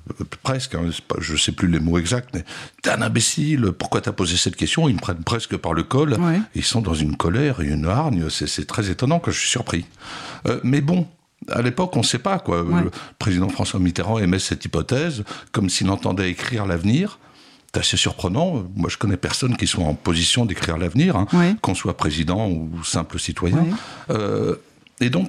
presque, hein, je ne sais plus les mots exacts, mais t'es un imbécile, pourquoi t'as posé cette question? Ils me prennent presque par le col, Ouais. ils sont dans une colère et une hargne, c'est très étonnant que je suis surpris. Mais bon, à l'époque, on ne sait pas, quoi. Ouais. Le président François Mitterrand émet cette hypothèse, comme s'il entendait écrire l'avenir. C'est assez surprenant. Moi, je connais personne qui soit en position d'écrire l'avenir, hein, Ouais. qu'on soit président ou simple citoyen. Ouais. Et donc,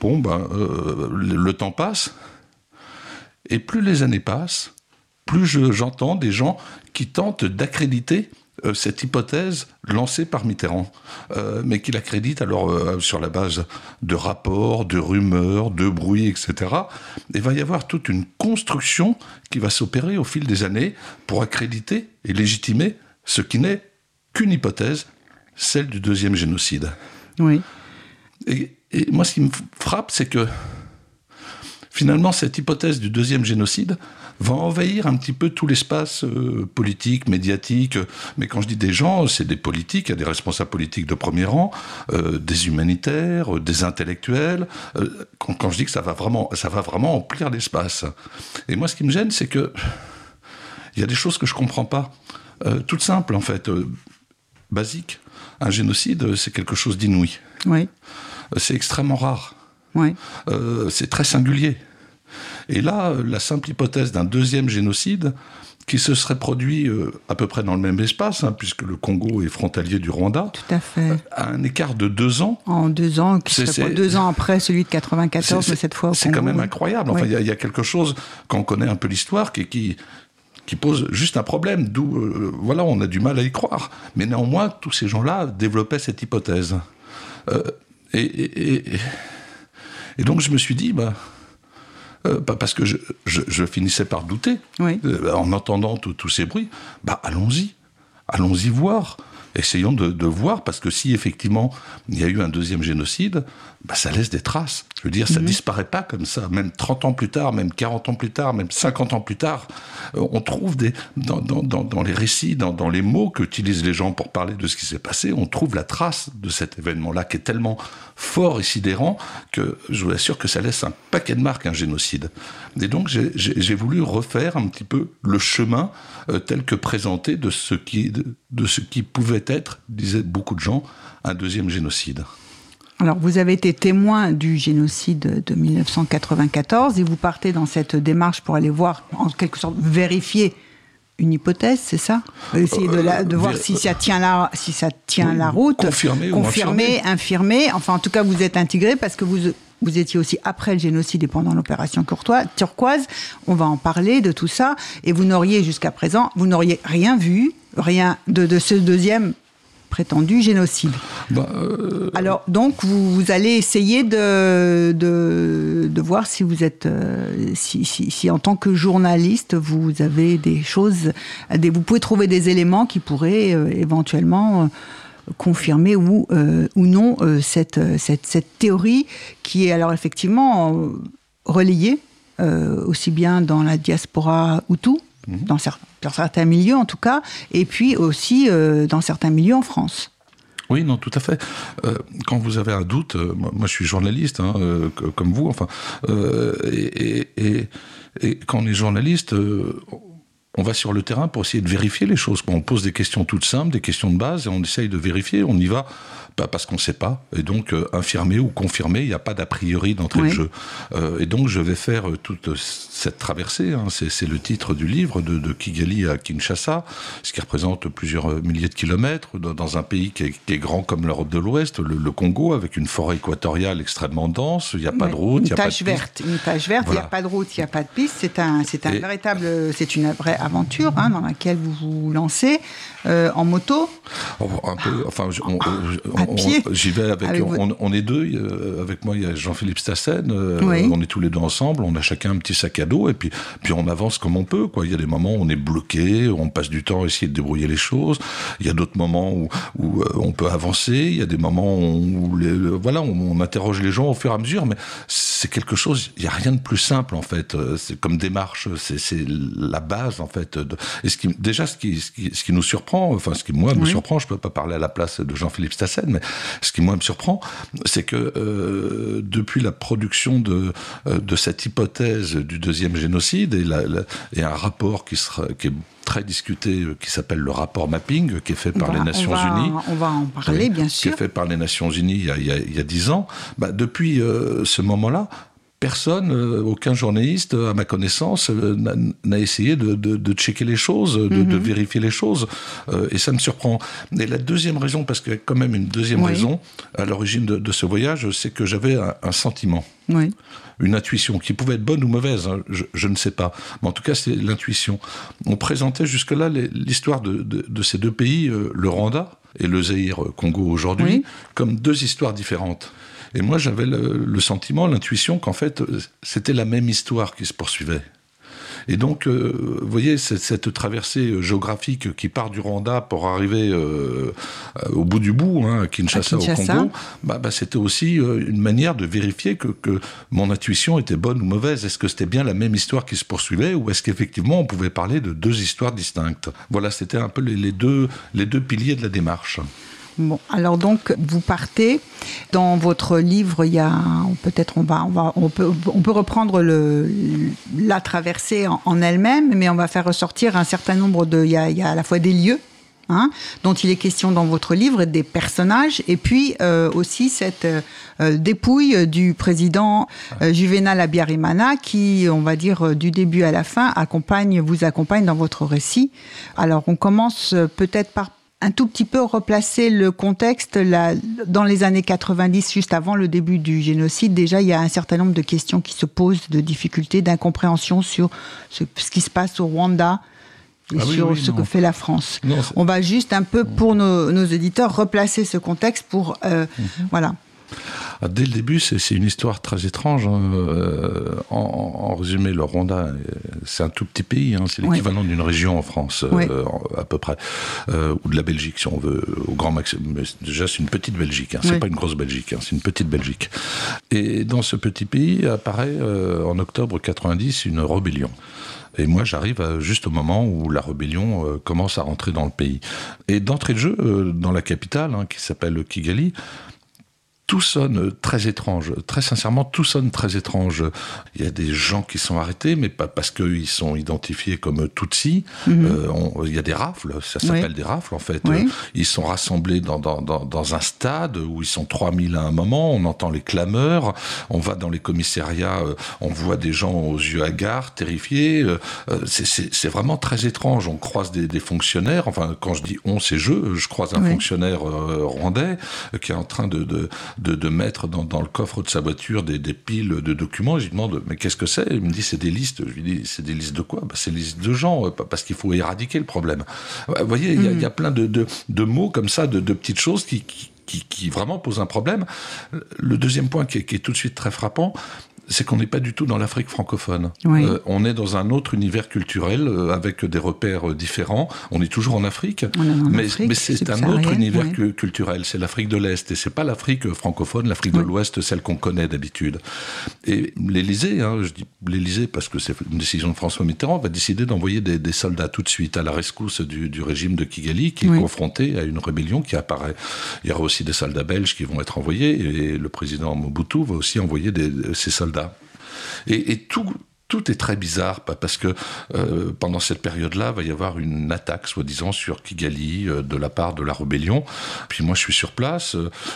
le temps passe, et plus les années passent, plus j'entends des gens qui tentent d'accréditer cette hypothèse lancée par Mitterrand, mais qui l'accrédite alors sur la base de rapports, de rumeurs, de bruits, etc. Et il va y avoir toute une construction qui va s'opérer au fil des années pour accréditer et légitimer ce qui n'est qu'une hypothèse, celle du deuxième génocide. Oui. Et moi, ce qui me frappe, c'est que finalement, cette hypothèse du deuxième génocide va envahir un petit peu tout l'espace politique, médiatique. Mais quand je dis des gens, c'est des politiques, il y a des responsables politiques de premier rang, des humanitaires, des intellectuels. Quand je dis que ça va vraiment emplir l'espace. Et moi, ce qui me gêne, c'est que il y a des choses que je comprends pas. Toutes simples, en fait, basiques. Un génocide, c'est quelque chose d'inouï. Oui. C'est extrêmement rare. Oui. C'est très singulier. Et là, la simple hypothèse d'un deuxième génocide qui se serait produit à peu près dans le même espace, hein, puisque le Congo est frontalier du Rwanda, Tout à fait. à un écart de 2 ans. En 2 ans, qui serait pas 2 ans après celui de 94, mais cette fois au C'est Congo, quand même oui. incroyable. Enfin, il y a quelque chose, quand on connaît un peu l'histoire, qui pose juste un problème, d'où voilà, on a du mal à y croire. Mais néanmoins, tous ces gens-là développaient cette hypothèse. Et donc je me suis dit, parce que je finissais par douter, Oui. en entendant tous ces bruits, allons-y voir. Essayons de voir, parce que si effectivement il y a eu un deuxième génocide, ça laisse des traces. Je veux dire, ça disparaît pas comme ça. Même 30 ans plus tard, même 40 ans plus tard, même 50 ans plus tard, on trouve dans les récits, dans les mots qu'utilisent les gens pour parler de ce qui s'est passé, on trouve la trace de cet événement-là qui est tellement fort et sidérant que je vous assure que ça laisse un paquet de marques, un génocide. Et donc j'ai voulu refaire un petit peu le chemin tel que présenté de ce qui pouvait être, disaient beaucoup de gens, un deuxième génocide. Alors, vous avez été témoin du génocide de 1994 et vous partez dans cette démarche pour aller voir, en quelque sorte, vérifier une hypothèse, c'est ça? Essayer de voir si ça tient la route. Confirmer, infirmer. Enfin, en tout cas, vous êtes intégré parce que vous étiez aussi après le génocide et pendant l'opération Turquoise. On va en parler de tout ça. Et vous n'auriez, jusqu'à présent, rien vu, rien de ce deuxième prétendu génocide. Alors, donc, vous allez essayer de voir si vous êtes, si en tant que journaliste, vous avez des choses, vous pouvez trouver des éléments qui pourraient éventuellement confirmer ou non cette théorie qui est alors effectivement relayée aussi bien dans la diaspora Hutu, dans certains milieux en tout cas, et puis aussi dans certains milieux en France. Oui, non, tout à fait. Quand vous avez un doute, moi je suis journaliste, hein, comme vous, enfin, et quand on est journaliste, on va sur le terrain pour essayer de vérifier les choses. On pose des questions toutes simples, des questions de base, et on essaye de vérifier. On y va pas parce qu'on ne sait pas, et donc infirmer ou confirmer, il n'y a pas d'a priori d'entrée de jeu. Et donc je vais faire toute cette traversée, hein, c'est le titre du livre, de Kigali à Kinshasa, ce qui représente plusieurs milliers de kilomètres, dans un pays qui est grand comme l'Europe de l'Ouest, le Congo, avec une forêt équatoriale extrêmement dense, il n'y a pas de route, il n'y a pas de piste. Une page verte, il n'y a pas de route, il n'y a pas de piste, c'est une vraie aventure, hein, dans laquelle vous vous lancez, en moto. Un peu, enfin, à pied. J'y vais on est deux, avec moi il y a Jean-Philippe Stassen, on est tous les deux ensemble, on a chacun un petit sac à dos, et puis on avance comme on peut, quoi. Il y a des moments où on est bloqué, où on passe du temps à essayer de débrouiller les choses, il y a d'autres moments où on peut avancer, il y a des moments où on interroge les gens au fur et à mesure, mais c'est quelque chose, il n'y a rien de plus simple en fait, c'est comme démarche, c'est la base en fait. Et ce qui nous surprend, enfin, ce qui, moi, me surprend, je peux pas parler à la place de Jean-Philippe Stassen, mais ce qui, moi, me surprend, c'est que depuis la production de cette hypothèse du deuxième génocide et un rapport qui est très discuté, qui s'appelle le rapport Mapping, qui est fait par les Nations Unies. On va en parler, bien sûr. Qui est fait par les Nations Unies il y a 10 ans. Depuis ce moment-là, personne, aucun journaliste, à ma connaissance, n'a essayé de checker les choses, de vérifier les choses. Et ça me surprend. Et la deuxième raison, parce qu'il y a quand même une deuxième raison à l'origine de ce voyage, c'est que j'avais un sentiment. Oui. Une intuition qui pouvait être bonne ou mauvaise, hein, je ne sais pas. Mais en tout cas, c'est l'intuition. On présentait jusque-là l'histoire de ces deux pays, le Rwanda et le Zaïre Congo aujourd'hui, comme deux histoires différentes. Et moi, j'avais le sentiment, l'intuition qu'en fait, c'était la même histoire qui se poursuivait. Et donc, vous voyez, cette traversée géographique qui part du Rwanda pour arriver au bout du bout, à Kinshasa, au Congo, c'était aussi une manière de vérifier que mon intuition était bonne ou mauvaise. Est-ce que c'était bien la même histoire qui se poursuivait, ou est-ce qu'effectivement on pouvait parler de deux histoires distinctes? Voilà, c'était un peu les deux piliers de la démarche. Bon, alors donc vous partez. Dans votre livre, il y a peut-être on peut reprendre la traversée en elle-même, mais on va faire ressortir un certain nombre il y a à la fois des lieux, dont il est question dans votre livre, et des personnages, et puis aussi cette dépouille du président Juvénal Habyarimana qui, on va dire, du début à la fin, vous accompagne dans votre récit. Alors on commence peut-être par un tout petit peu replacer le contexte. Dans les années 90, juste avant le début du génocide, déjà, il y a un certain nombre de questions qui se posent, de difficultés, d'incompréhension sur ce qui se passe au Rwanda et ce que fait la France. On va juste un peu, pour nos auditeurs, replacer ce contexte pour... Voilà. Dès le début, c'est une histoire très étrange. En résumé, le Rwanda, c'est un tout petit pays. C'est l'équivalent d'une région en France, à peu près. Ou de la Belgique, si on veut, au grand maximum. Mais déjà, c'est une petite Belgique. C'est pas une grosse Belgique, c'est une petite Belgique. Et dans ce petit pays apparaît, en octobre 90, une rébellion. Et moi, j'arrive juste au moment où la rébellion commence à rentrer dans le pays. Et d'entrée de jeu, dans la capitale, qui s'appelle Kigali, tout sonne très étrange. Très sincèrement, tout sonne très étrange. Il y a des gens qui sont arrêtés, mais pas parce qu'ils sont identifiés comme Tutsis. Il y a des rafles, ça s'appelle des rafles en fait. Ils sont rassemblés dans un stade où ils sont 3000 à un moment. On entend les clameurs. On va dans les commissariats, on voit des gens aux yeux hagards, terrifiés. C'est vraiment très étrange. On croise des fonctionnaires. Enfin, quand je dis on, c'est je croise un fonctionnaire rwandais qui est en train de mettre dans le coffre de sa voiture des piles de documents. Je lui demande, mais qu'est-ce que c'est? Il me dit, c'est des listes. Je lui dis, c'est des listes de quoi? C'est des listes de gens, parce qu'il faut éradiquer le problème. Vous voyez, il y a plein de mots comme ça, de petites choses qui vraiment posent un problème. Le deuxième point qui est tout de suite très frappant, c'est qu'on n'est pas du tout dans l'Afrique francophone. On est dans un autre univers culturel, avec des repères différents. On est toujours en Afrique, mais c'est un autre univers culturel. C'est l'Afrique de l'Est, et c'est pas l'Afrique francophone, l'Afrique de l'Ouest, celle qu'on connaît d'habitude. Et l'Élysée, je dis l'Élysée parce que c'est une décision de François Mitterrand, va décider d'envoyer des soldats tout de suite à la rescousse du régime de Kigali, qui est confronté à une rébellion qui apparaît. Il y aura aussi des soldats belges qui vont être envoyés, et le président Mobutu va aussi envoyer ses soldats. Et tout est très bizarre, parce que pendant cette période-là, il va y avoir une attaque, soi-disant, sur Kigali de la part de la rébellion. Puis moi, je suis sur place,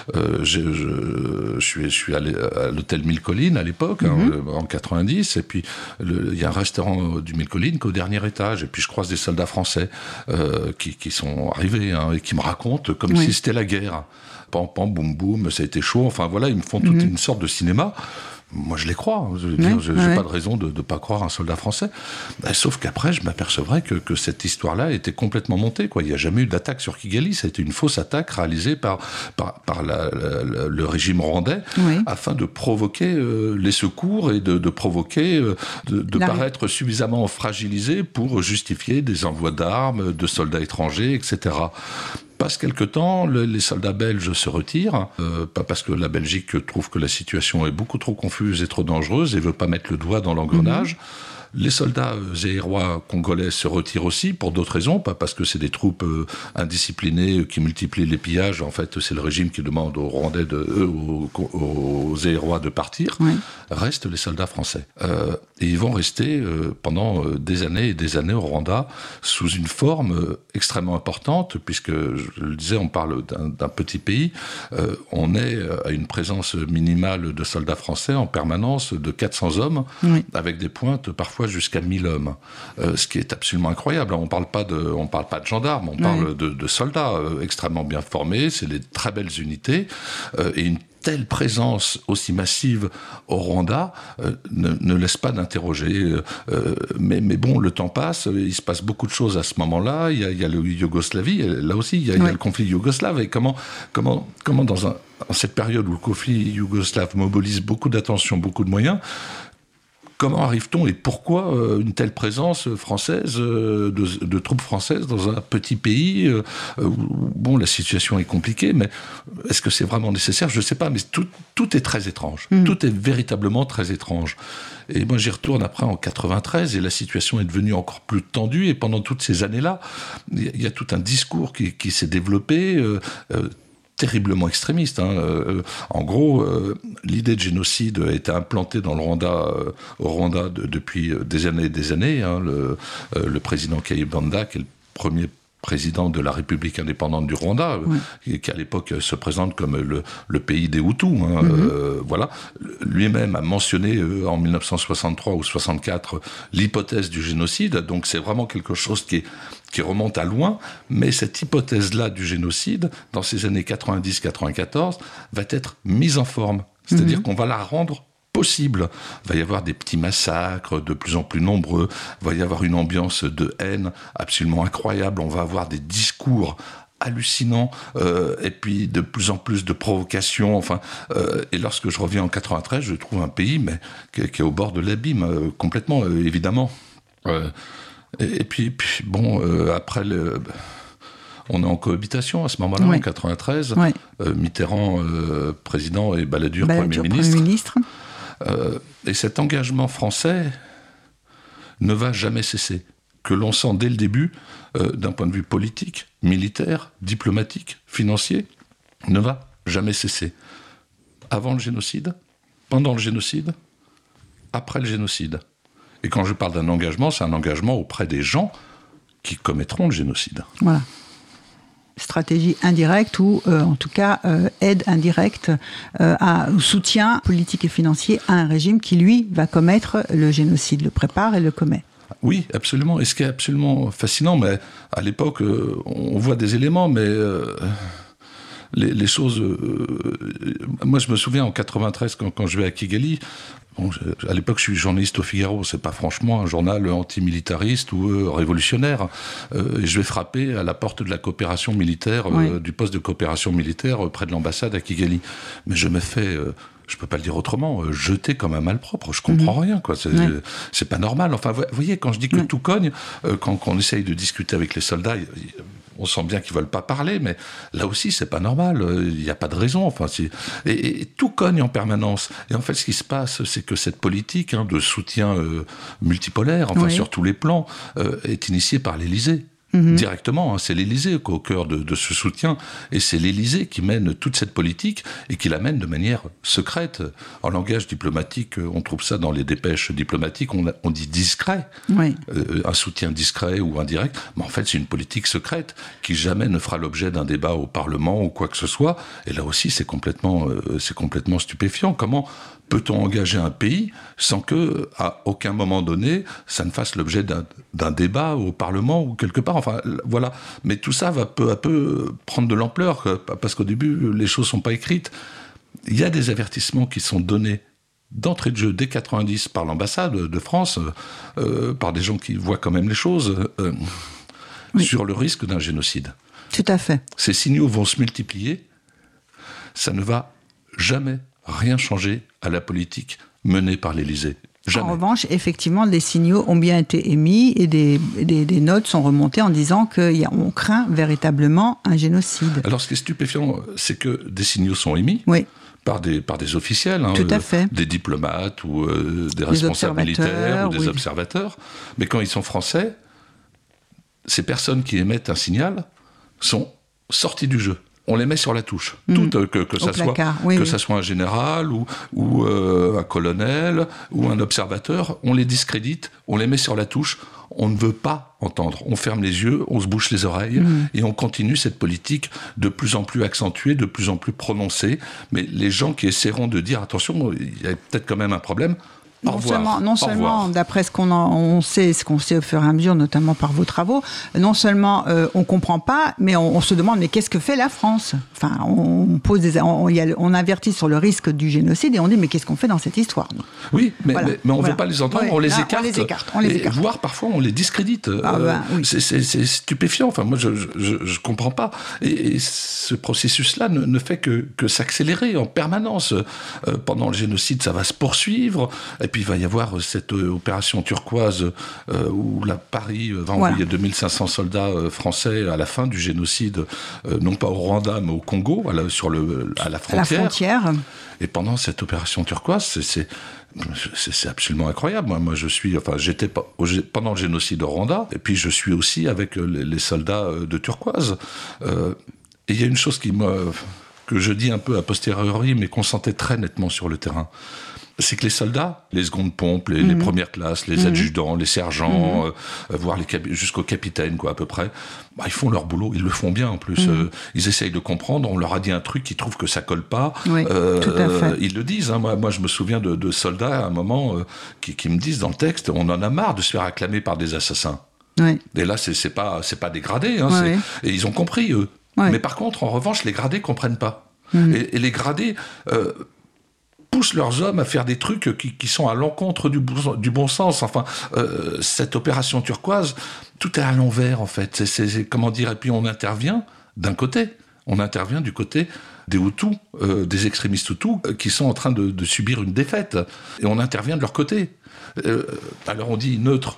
je suis à l'hôtel Mille Collines à l'époque, en 90, et puis il y a un restaurant du Mille Collines qui est au dernier étage, et puis je croise des soldats français qui sont arrivés et qui me racontent comme si c'était la guerre. Pam, pam, boum, boum, ça a été chaud. Enfin voilà, ils me font toute une sorte de cinéma. Moi, je les crois. Je veux dire, j'ai pas de raison de pas croire un soldat français. Sauf qu'après, je m'apercevrais que cette histoire-là était complètement montée, quoi. Il n'y a jamais eu d'attaque sur Kigali. Ça a été une fausse attaque réalisée par le régime rwandais afin de provoquer les secours et de provoquer, de paraître suffisamment fragilisé pour justifier des envois d'armes, de soldats étrangers, etc. Passe quelque temps, les soldats belges se retirent, pas parce que la Belgique trouve que la situation est beaucoup trop confuse et trop dangereuse et veut pas mettre le doigt dans l'engrenage. Les soldats zaïrois congolais se retirent aussi pour d'autres raisons, pas parce que c'est des troupes indisciplinées qui multiplient les pillages. En fait, c'est le régime qui demande aux Rwandais, aux zaïrois de partir. Oui. Restent les soldats français. Et ils vont rester pendant des années et des années au Rwanda sous une forme extrêmement importante, puisque, je le disais, on parle d'un petit pays. On est à une présence minimale de soldats français en permanence de 400 hommes, oui. Avec des pointes parfois jusqu'à 1000 hommes, ce qui est absolument incroyable. On ne parle pas de gendarmes, on parle de soldats extrêmement bien formés, c'est des très belles unités, et une telle présence aussi massive au Rwanda ne laisse pas d'interroger. Mais bon, le temps passe, il se passe beaucoup de choses à ce moment-là. Il y a le Yougoslavie, là aussi, il y a le conflit yougoslave. Et comment dans cette période où le conflit yougoslave mobilise beaucoup d'attention, beaucoup de moyens, comment arrive-t-on et pourquoi une telle présence française, de troupes françaises dans un petit pays où, bon, la situation est compliquée, mais est-ce que c'est vraiment nécessaire ? Je ne sais pas, mais tout est très étrange. Tout est véritablement très étrange. Et moi, j'y retourne après en 93 et la situation est devenue encore plus tendue. Et pendant toutes ces années-là, il y a tout un discours qui s'est développé, terriblement extrémiste. En gros, l'idée de génocide a été implantée dans le Rwanda, au Rwanda depuis des années et des années. Le président Kayibanda, qui est le premier président de la République indépendante du Rwanda, qui à l'époque se présente comme le pays des Hutus. Voilà. Lui-même a mentionné en 1963 ou 64 l'hypothèse du génocide. Donc c'est vraiment quelque chose qui remonte à loin, mais cette hypothèse-là du génocide, dans ces années 90-94, va être mise en forme. C'est-à-dire qu'on va la rendre possible. Il va y avoir des petits massacres de plus en plus nombreux, il va y avoir une ambiance de haine absolument incroyable, on va avoir des discours hallucinants, et puis de plus en plus de provocations. Et lorsque je reviens en 93, je trouve un pays qui est au bord de l'abîme, complètement, évidemment. Et puis bon, après on est en cohabitation à ce moment-là, en 93. Mitterrand, président, et Balladur, Premier ministre. Et cet engagement français ne va jamais cesser, que l'on sent dès le début, d'un point de vue politique, militaire, diplomatique, financier, ne va jamais cesser. Avant le génocide, pendant le génocide, après le génocide. Et quand je parle d'un engagement, c'est un engagement auprès des gens qui commettront le génocide. Voilà. Stratégie indirecte ou en tout cas aide indirecte ou soutien politique et financier à un régime qui, lui, va commettre le génocide, le prépare et le commet. Oui, absolument. Et ce qui est absolument fascinant, mais à l'époque, on voit des éléments, mais les choses... moi, je me souviens en 93, quand je vais à Kigali... Bon, à l'époque, je suis journaliste au Figaro. C'est pas franchement un journal antimilitariste ou révolutionnaire. Et je vais frapper à la porte de la coopération militaire, du poste de coopération militaire près de l'ambassade à Kigali. Mais je me fais, je peux pas le dire autrement, jeter comme un malpropre. Je comprends rien, quoi. C'est pas normal. Enfin, vous voyez, quand je dis que tout cogne, quand on essaye de discuter avec les soldats, on sent bien qu'ils veulent pas parler, mais là aussi, c'est pas normal. Il n'y a pas de raison. Enfin, et tout cogne en permanence. Et en fait, ce qui se passe, c'est que cette politique de soutien multipolaire, sur tous les plans, est initiée par l'Élysée. Directement, c'est l'Élysée au cœur de ce soutien, et c'est l'Élysée qui mène toute cette politique et qui la mène de manière secrète. En langage diplomatique, on trouve ça dans les dépêches diplomatiques, on dit discret, un soutien discret ou indirect, mais en fait c'est une politique secrète qui jamais ne fera l'objet d'un débat au Parlement ou quoi que ce soit, et là aussi c'est complètement stupéfiant. Comment peut-on engager un pays sans que, à aucun moment donné, ça ne fasse l'objet d'un débat au Parlement ou quelque part. Enfin, voilà. Mais tout ça va peu à peu prendre de l'ampleur, parce qu'au début, les choses ne sont pas écrites. Il y a des avertissements qui sont donnés d'entrée de jeu dès 90 par l'ambassade de France, par des gens qui voient quand même les choses, sur le risque d'un génocide. Tout à fait. Ces signaux vont se multiplier. Ça ne va jamais rien changer à la politique menée par l'Élysée. Jamais. En revanche, effectivement, les signaux ont bien été émis et des notes sont remontées en disant qu'on craint véritablement un génocide. Alors, ce qui est stupéfiant, c'est que des signaux sont émis. par des officiels, Tout à fait. des diplomates ou des responsables militaires ou des oui. observateurs. Mais quand ils sont français, ces personnes qui émettent un signal sont sorties du jeu. On les met sur la touche. Toutes, que ça soit un général ou un colonel ou un observateur, on les discrédite, on les met sur la touche. On ne veut pas entendre. On ferme les yeux, on se bouche les oreilles et on continue cette politique de plus en plus accentuée, de plus en plus prononcée. Mais les gens qui essaieront de dire attention, il y a peut-être quand même un problème. Non seulement, d'après ce qu'on sait au fur et à mesure, notamment par vos travaux, non seulement on comprend pas, mais on se demande mais qu'est-ce que fait la France ? Enfin, on avertit sur le risque du génocide et on dit mais qu'est-ce qu'on fait dans cette histoire ? Oui, mais on ne veut pas les entendre, on les écarte. On les écarte. Voire parfois on les discrédite. Oui. C'est stupéfiant. Enfin, moi je comprends pas. Et ce processus-là ne fait que s'accélérer en permanence. Pendant le génocide, ça va se poursuivre. Et puis il va y avoir cette opération turquoise où Paris va envoyer 2500 soldats français à la fin du génocide, non pas au Rwanda mais au Congo, à la frontière. Et pendant cette opération turquoise, c'est absolument incroyable. Moi j'étais pendant le génocide au Rwanda, et puis je suis aussi avec les soldats de turquoise. Et il y a une chose que je dis un peu a posteriori, mais qu'on sentait très nettement sur le terrain. C'est que les soldats, les secondes pompes, les premières classes, les adjudants, les sergents, voire jusqu'au capitaine, quoi, à peu près, ils font leur boulot, ils le font bien en plus. Ils essayent de comprendre, on leur a dit un truc, ils trouvent que ça colle pas. Oui, tout à fait. Ils le disent. Moi, je me souviens de soldats, à un moment, qui me disent dans le texte, on en a marre de se faire acclamer par des assassins. Oui. Et là, c'est pas des gradés, et ils ont compris, eux. Oui. Mais par contre, en revanche, les gradés comprennent pas. Et les gradés poussent leurs hommes à faire des trucs qui sont à l'encontre du bon sens. Enfin, cette opération turquoise, tout est à l'envers, en fait. C'est comment dire, et puis on intervient d'un côté. On intervient du côté des Hutus, des extrémistes Hutus, qui sont en train de subir une défaite. Et on intervient de leur côté. Alors on dit neutre.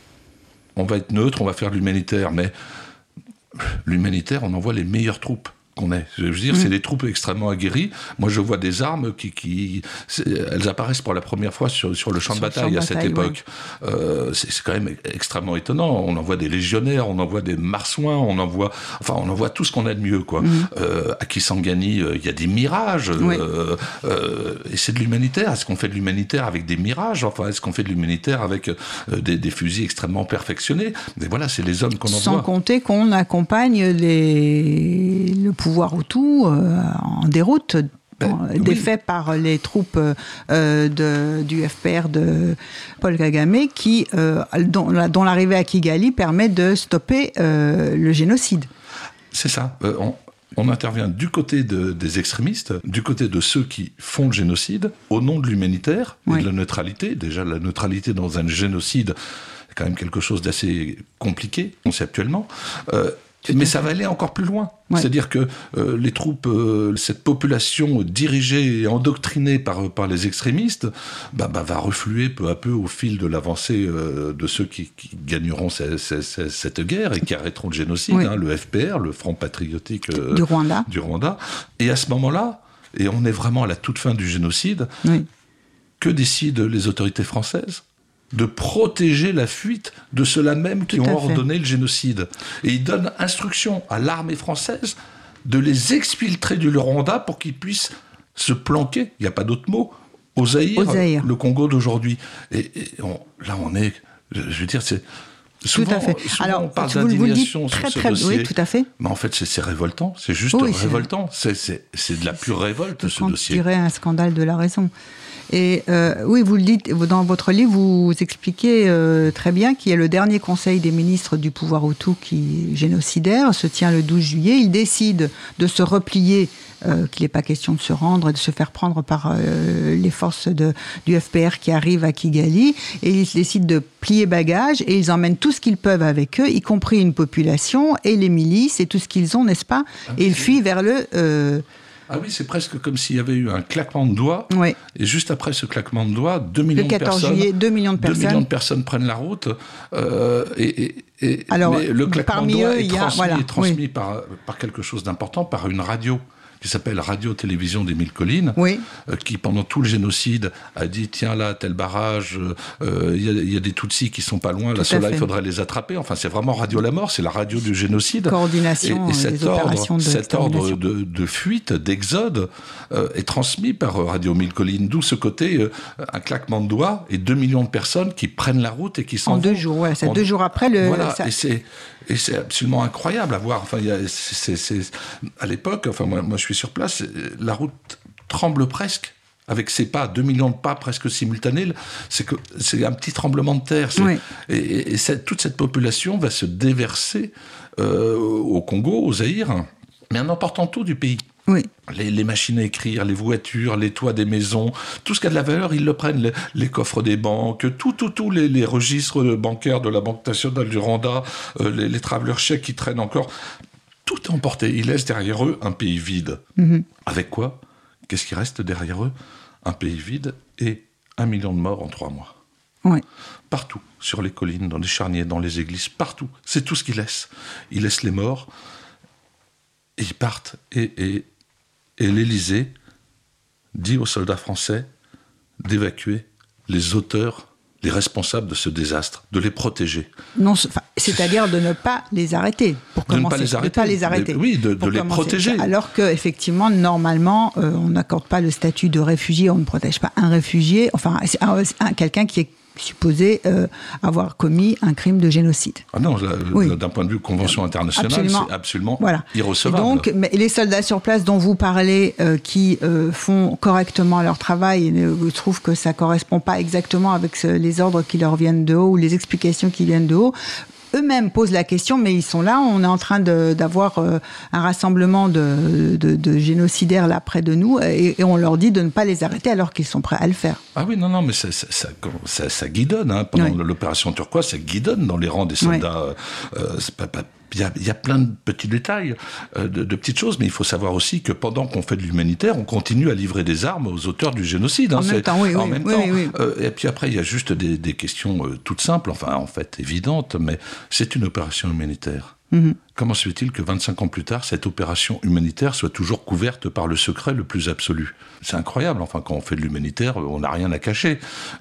On va être neutre, on va faire de l'humanitaire. Mais l'humanitaire, on envoie les meilleures troupes qu'on ait. Je veux dire, c'est des troupes extrêmement aguerries. Moi, je vois des armes elles apparaissent pour la première fois sur le champ de bataille à cette époque. Ouais. C'est quand même extrêmement étonnant. On envoie des légionnaires, on envoie des marsouins, on envoie tout ce qu'on a de mieux, quoi. À Kisangani, il y a des mirages. Et c'est de l'humanitaire. Est-ce qu'on fait de l'humanitaire avec des mirages ? Enfin, est-ce qu'on fait de l'humanitaire avec des fusils extrêmement perfectionnés ? Mais voilà, c'est les hommes qu'on envoie. Sans compter qu'on accompagne le pouvoir Hutu en déroute, défait par les troupes du FPR de Paul Kagame, dont l'arrivée à Kigali permet de stopper le génocide. C'est ça. On intervient du côté des extrémistes, du côté de ceux qui font le génocide, au nom de l'humanitaire et de la neutralité. Déjà, la neutralité dans un génocide, c'est quand même quelque chose d'assez compliqué, conceptuellement. Mais ça va aller encore plus loin. Ouais. C'est-à-dire que les troupes, cette population dirigée et endoctrinée par les extrémistes, va refluer peu à peu au fil de l'avancée de ceux qui gagneront cette guerre et qui arrêteront le génocide, le FPR, le Front patriotique du Rwanda. Et à ce moment-là, et on est vraiment à la toute fin du génocide, que décident les autorités françaises ? De protéger la fuite de ceux-là même qui ont ordonné le génocide. Et ils donnent instruction à l'armée française de les exfiltrer du Rwanda pour qu'ils puissent se planquer, il n'y a pas d'autre mot, au Zaïre, le Congo d'aujourd'hui. Et là, on est... Je veux dire, c'est... Souvent, tout à fait. Alors, on parle d'indignation sur ce dossier. Oui, tout à fait. Mais en fait, c'est révoltant. C'est juste révoltant. C'est de la pure révolte, ce dossier. Je dirais un scandale de la raison. Et oui, vous le dites, dans votre livre, vous expliquez très bien qu'il y a le dernier conseil des ministres du pouvoir Hutu qui génocidaire, se tient le 12 juillet. Ils décident de se replier, qu'il n'est pas question de se rendre et de se faire prendre par les forces du FPR qui arrivent à Kigali. Et ils décident de plier bagages et ils emmènent tout ce qu'ils peuvent avec eux, y compris une population et les milices et tout ce qu'ils ont, n'est-ce pas ? Et ils fuient vers le... Ah oui, c'est presque comme s'il y avait eu un claquement de doigts. Oui. Et juste après ce claquement de doigts, 2 millions de personnes... Le 14 juillet, 2 millions de personnes. 2 millions de personnes prennent la route. Alors, mais le claquement de doigts est transmis par quelque chose d'important, par une radio. qui s'appelle Radio-Télévision des Mille Collines, qui pendant tout le génocide a dit tiens là tel barrage, il y a des Tutsis qui sont pas loin, là ceux-là il faudrait les attraper. Enfin c'est vraiment Radio la mort, c'est la radio du génocide. Coordination et cet ordre de de fuite, d'exode est transmis par Radio Mille Collines, d'où ce côté un claquement de doigts et 2 millions de personnes qui prennent la route et qui s'en vont. En 2 jours, ouais, c'est 2 jours après le. Voilà, et c'est absolument incroyable à voir. Enfin, à l'époque, enfin moi je suis sur place, la route tremble presque. Avec ses pas, 2 millions de pas presque simultanés, c'est un petit tremblement de terre. Et toute cette population va se déverser au Congo, au Zaïre, mais en emportant tout du pays. Oui. Les machines à écrire, les voitures, les toits des maisons, tout ce qui a de la valeur, ils le prennent. Les coffres des banques, tous les registres bancaires de la Banque nationale du Rwanda, les travelers chèques qui traînent encore. Tout est emporté. Ils laissent derrière eux un pays vide. Mm-hmm. Avec quoi ? Qu'est-ce qui reste derrière eux ? Un pays vide et 1 million de morts en 3 mois. Oui. Partout, sur les collines, dans les charniers, dans les églises, partout. C'est tout ce qu'ils laissent. Ils laissent les morts, et ils partent. Et l'Élysée dit aux soldats français d'évacuer les auteurs, les responsables de ce désastre, de les protéger. Non, c'est-à-dire de ne pas les arrêter, pour commencer. De ne pas les arrêter. Oui, de les protéger. Alors qu'effectivement, normalement, on n'accorde pas le statut de réfugié, on ne protège pas un réfugié, enfin, quelqu'un qui est supposé avoir commis un crime de génocide. Ah non, d'un point de vue convention internationale, c'est absolument irrecevable. Et donc, mais les soldats sur place dont vous parlez, qui font correctement leur travail, et trouvent que ça ne correspond pas exactement avec les ordres qui leur viennent de haut ou les explications qui viennent de haut, eux-mêmes posent la question, mais ils sont là, on est en train d'avoir un rassemblement de génocidaires là près de nous, et on leur dit de ne pas les arrêter alors qu'ils sont prêts à le faire. Ah oui, non, mais ça guidonne, hein. Pendant l'opération turquoise, ça guidonne dans les rangs des soldats. C'est pas il y a plein de petits détails, de petites choses, mais il faut savoir aussi que pendant qu'on fait de l'humanitaire, on continue à livrer des armes aux auteurs du génocide. En même temps, oui. Et puis après, il y a juste des questions toutes simples, enfin en fait évidentes, mais c'est une opération humanitaire. Mm-hmm. Comment se fait-il que 25 ans plus tard, cette opération humanitaire soit toujours couverte par le secret le plus absolu ? C'est incroyable. Enfin, quand on fait de l'humanitaire, on n'a rien à cacher.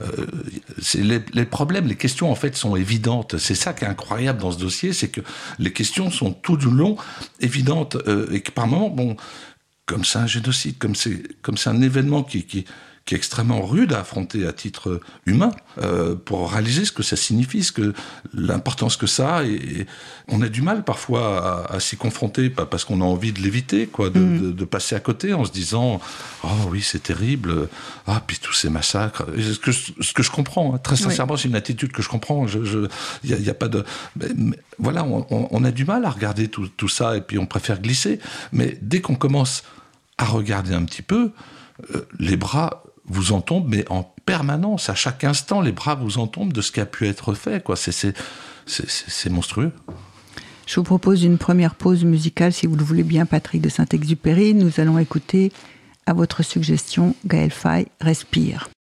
Les problèmes, les questions, en fait, sont évidentes. C'est ça qui est incroyable dans ce dossier, c'est que les questions sont tout du long évidentes et que par moments, bon, comme c'est un génocide, comme c'est un événement qui est extrêmement rude à affronter à titre humain, pour réaliser ce que ça signifie, l'importance que ça a. Et on a du mal parfois à s'y confronter, pas parce qu'on a envie de l'éviter, de passer à côté en se disant « Oh oui, c'est terrible, puis tous ces massacres ». Ce que je comprends, hein, très sincèrement, c'est une attitude que je comprends. Il y a pas de... Mais voilà, on a du mal à regarder tout ça, et puis on préfère glisser. Mais dès qu'on commence à regarder un petit peu, les bras vous en tombent, mais en permanence, à chaque instant, les bras vous en tombent de ce qui a pu être fait, quoi. C'est monstrueux. Je vous propose une première pause musicale, si vous le voulez bien, Patrick de Saint-Exupéry. Nous allons écouter, à votre suggestion, Gaël Faye, Respire.